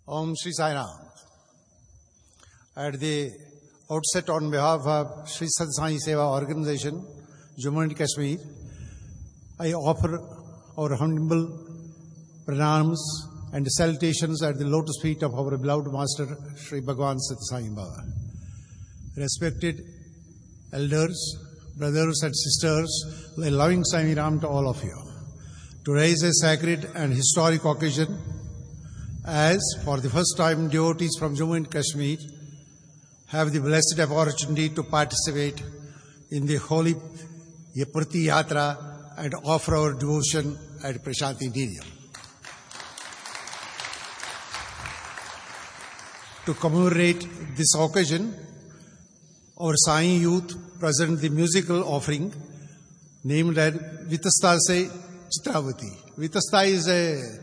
Om Shri Sai Ram. At the outset, on behalf of Shri Sathya Sai Seva Organization, Jammu and Kashmir, I offer our humble pranams and salutations at the lotus feet of our beloved Master, Shri Bhagwan Sathya Sai Baba. Respected elders, brothers and sisters, a loving Sai Ram to all of you. Today is a sacred and historic occasion, as for the first time devotees from Jammu and Kashmir have the blessed opportunity to participate in the holy Prati Yatra and offer our devotion at Prashanti Nidyam. To commemorate this occasion, our Sai youth present the musical offering named as Vitasta Se Chitravati. Vitasta is a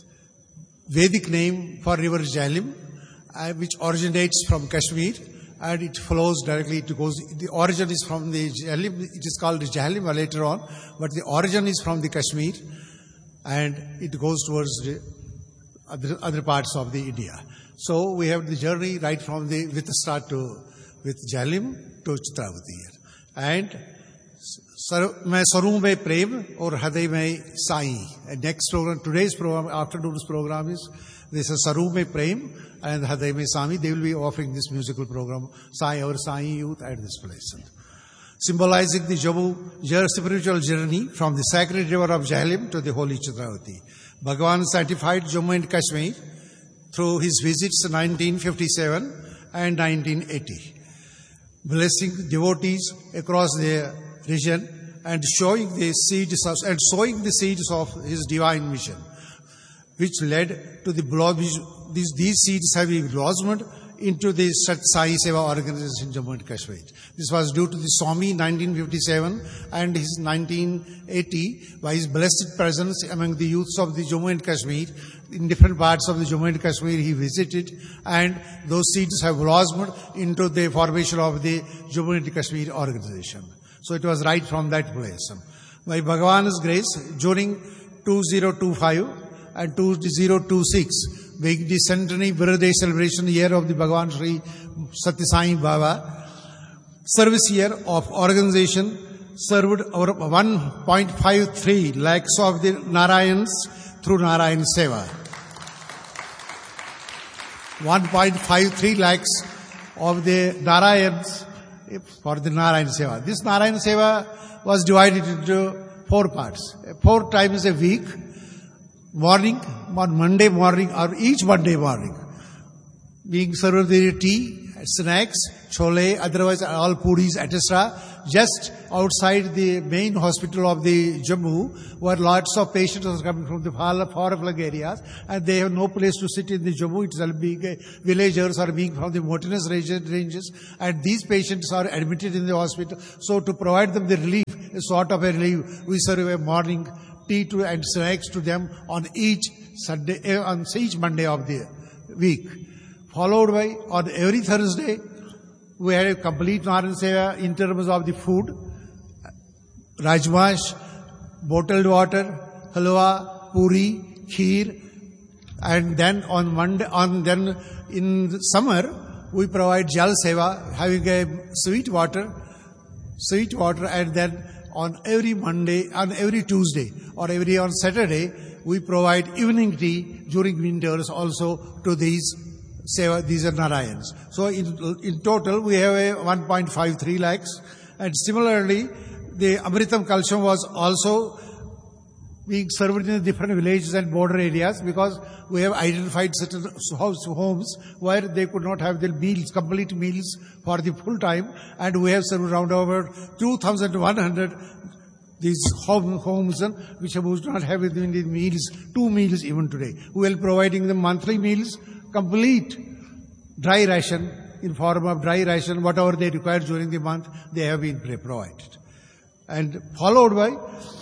Vedic name for river Jhelum, which originates from Kashmir, and it flows directly. The origin is from the Jhelum. It is called Jhelum later on, but the origin is from the Kashmir, and it goes towards the other parts of the India. So we have the journey right from the Vitasta to with Jhelum to Chitravati, and मैं स्वरूप में प्रेम और हृदय में Sai. Next program, today's program, afternoon's program is this is स्वरूप में प्रेम and हृदय में Sai. They will be offering this musical program, Sai, our Sai youth, at this place, symbolizing the Jammu spiritual journey from the sacred river of Jhelum to the holy Chitravati. Bhagavan sanctified Jammu and Kashmir through his visits in 1957 and 1980, blessing devotees across the region and sowing the seeds of his divine mission, which led to these seeds have blossomed into the Sathya Sai Seva Organization Jammu and Kashmir. This was due to the Swami 1957 and his 1980 by his blessed presence among the youths of the Jammu and Kashmir. In different parts of the Jammu and Kashmir he visited, and those seeds have blossomed into the formation of the Jammu and Kashmir Organization. So it was right from that place. By Bhagavan's grace, during 2025 and 2026, being the centenary birthday celebration year of the Bhagavan Sri Sathya Sai Baba, service year of organization served over 1.53 lakhs of the Narayans through Narayan Seva. 1.53 lakhs of the Narayans for the Narayan Seva. This Narayan Seva was divided into 4 parts. 4 times a week, morning, on Monday morning or each Monday morning, being served the tea, snacks, chole, otherwise all puris, etc. Just outside the main hospital of the Jammu, where lots of patients are coming from the far-flung areas, and they have no place to sit in the Jammu itself, being villagers or being from the mountainous ranges, and these patients are admitted in the hospital. So to provide them the relief, a sort of a relief, we serve a morning tea and snacks to them on each Monday of the week. Followed by, on every Thursday, we had a complete Narayan Seva in terms of the food, rajmash, bottled water, halwa, puri, kheer, and then on Monday, in the summer, we provide Jal Seva, having a sweet water, and then on every Monday, on every Tuesday, or on Saturday, we provide evening tea during winters also to these Seva, these are Narayans. So in total, we have a 1.53 lakhs. And similarly, the Amritam Kalsham was also being served in different villages and border areas, because we have identified certain homes where they could not have their meals, complete meals for the full time. And we have served around over 2,100 these homes which do not have the meals, 2 meals even today. We are providing them monthly meals, complete dry ration, in form of dry ration, whatever they require during the month, they have been provided. And followed by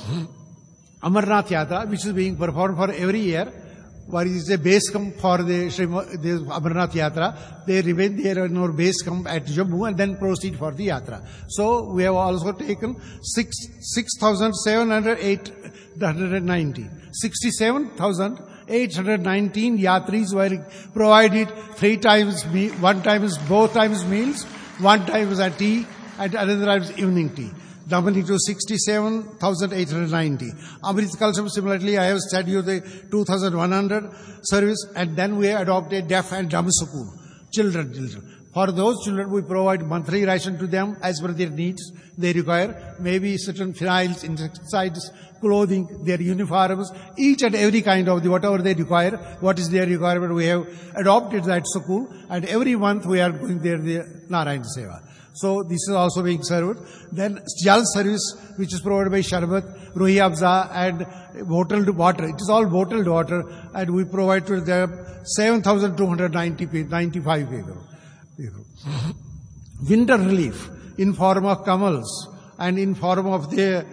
Amarnath Yatra, which is being performed for every year, where is a base camp for the Amarnath Yatra. They remain there in our base camp at Jammu and then proceed for the Yatra. So we have also taken 6,790, 67,000 819 yatris were provided 3 times, 1 times, both times meals, 1 time was at tea, and another time was evening tea. Dumping to 67,890. Amrit Kalsam, similarly, I have said you the 2,100 service, and then we adopted deaf and dumb school. Children. For those children, we provide monthly ration to them as per their needs. They require maybe certain phenyls, insecticides, clothing, their uniforms, each and every kind of whatever they require, what is their requirement. We have adopted that school, and every month we are going there, the Narayan Seva. So this is also being served. Then Jal service, which is provided by Sharbat, Ruhi Abza, and bottled water. It is all bottled water, and we provide to them 7,295 people. Winter relief in form of camels and in form of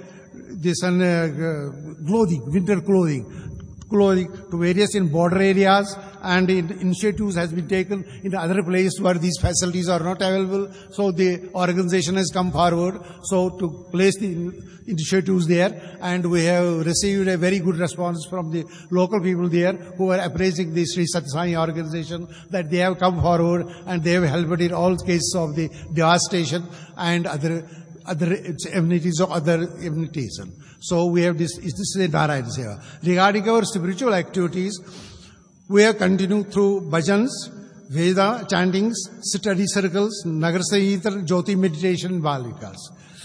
clothing, winter clothing to various in border areas, and initiatives has been taken in other places where these facilities are not available. So the organization has come forward to place the initiatives there, and we have received a very good response from the local people there who are appraising the Sri Sathya Sai organization, that they have come forward and they have helped in all cases of the devastation and other amenities or other amenities. So we have this is a Narayan Seva. Regarding our spiritual activities, we have continued through bhajans, Veda, chantings, study circles, Nagar Sangeet, Jyoti meditation, Bal Vikas.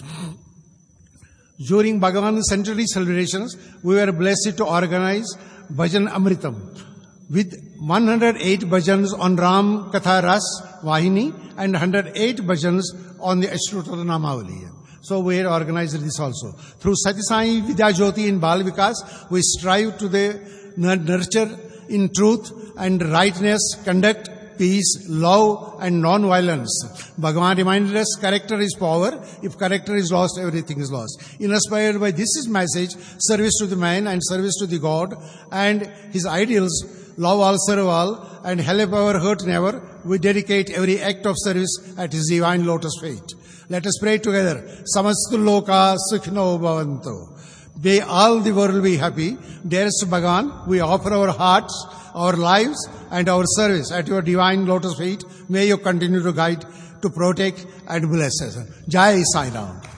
During Bhagavan's centenary celebrations, we were blessed to organize Bhajan Amritam with 108 bhajans on Ram Katha Ras Vahini and 108 bhajans on the Ashtotra Namavali. So we had organized this also. Through Sathya Sai Vidya Jyoti in Bal Vikas, we strive to nurture in truth and rightness, conduct, peace, love, and non-violence. Bhagavan reminded us, character is power. If character is lost, everything is lost. Inspired by this message, service to the man and service to the God, and his ideals, love all, serve all, and help our hurt never, we dedicate every act of service at his divine lotus feet. Let us pray together. Samastu loka sukhino bhavanto. May all the world be happy. Dearest Bhagavan, we offer our hearts, our lives, and our service at your divine lotus feet. May you continue to guide, to protect, and bless us. Jai Sai Ram.